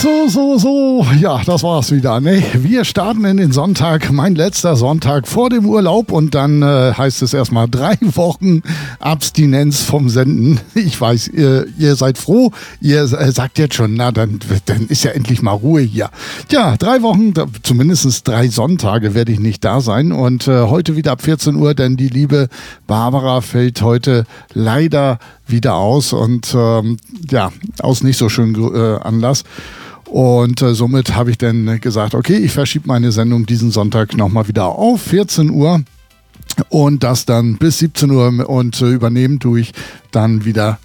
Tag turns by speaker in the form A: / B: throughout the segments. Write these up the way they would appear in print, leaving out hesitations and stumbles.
A: So. Ja, das war's wieder. Ne? Wir starten in den Sonntag, mein letzter Sonntag vor dem Urlaub und dann heißt es erstmal 3 Wochen Abstinenz vom Senden. Ich weiß, ihr seid froh, ihr sagt jetzt schon, na dann ist ja endlich mal Ruhe hier. Tja, 3 Wochen, zumindest 3 Sonntage werde ich nicht da sein und heute wieder ab 14 Uhr, denn die liebe Barbara fällt heute leider wieder aus und aus nicht so schönen Anlass. Und somit habe ich dann gesagt, okay, ich verschiebe meine Sendung diesen Sonntag nochmal wieder auf 14 Uhr und das dann bis 17 Uhr und übergeben tue ich dann wieder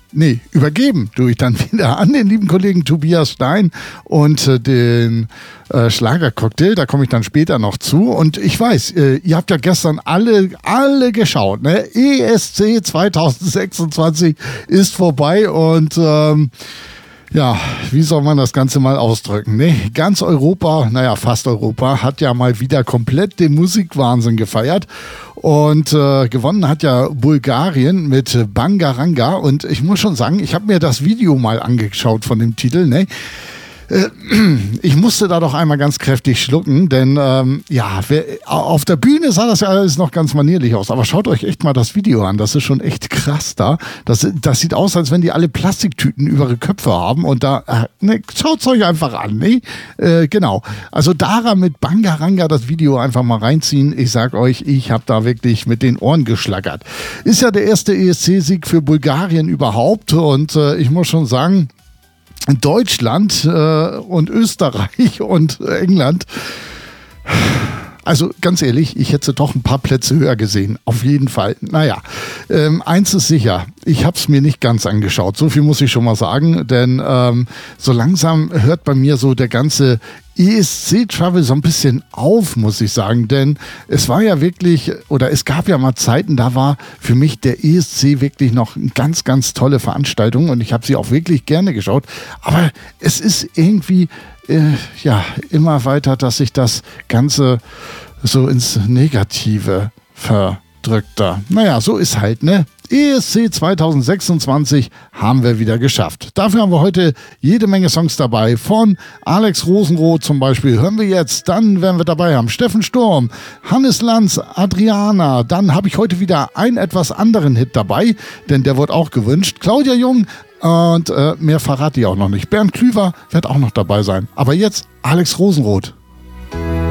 A: an den lieben Kollegen Tobias Stein und den Schlagercocktail, da komme ich dann später noch zu. Und ich weiß, ihr habt ja gestern alle geschaut, ne? ESC 2026 ist vorbei und wie soll man das Ganze mal ausdrücken? Ne? Ganz Europa, fast Europa, hat ja mal wieder komplett den Musikwahnsinn gefeiert. Und gewonnen hat ja Bulgarien mit Bangaranga. Und ich muss schon sagen, ich habe mir das Video mal angeschaut von dem Titel, ne? Ich musste da doch einmal ganz kräftig schlucken, denn auf der Bühne sah das ja alles noch ganz manierlich aus, aber schaut euch echt mal das Video an, das ist schon echt krass da. Das sieht aus, als wenn die alle Plastiktüten über ihre Köpfe haben und da, schaut es euch einfach an, ne? Genau, also Dara mit Bangaranga das Video einfach mal reinziehen, ich sag euch, ich habe da wirklich mit den Ohren geschlackert. Ist ja der erste ESC-Sieg für Bulgarien überhaupt und ich muss schon sagen, Deutschland und Österreich und England. Also ganz ehrlich, ich hätte doch ein paar Plätze höher gesehen. Auf jeden Fall. Eins ist sicher, ich habe es mir nicht ganz angeschaut. So viel muss ich schon mal sagen, denn so langsam hört bei mir so der ganze ESC-Travel so ein bisschen auf, muss ich sagen, denn es war ja wirklich, oder es gab ja mal Zeiten, da war für mich der ESC wirklich noch eine ganz, ganz tolle Veranstaltung und ich habe sie auch wirklich gerne geschaut, aber es ist irgendwie immer weiter, dass sich das Ganze so ins Negative verdrückt da. So ist halt, ne? ESC 2026 haben wir wieder geschafft. Dafür haben wir heute jede Menge Songs dabei. Von Alex Rosenroth zum Beispiel hören wir jetzt. Dann werden wir dabei haben Steffen Sturm, Hannes Lanz, Adriana. Dann habe ich heute wieder einen etwas anderen Hit dabei, denn der wird auch gewünscht. Claudia Jung und mehr verrate ich auch noch nicht. Bernd Klüver wird auch noch dabei sein. Aber jetzt Alex Rosenroth.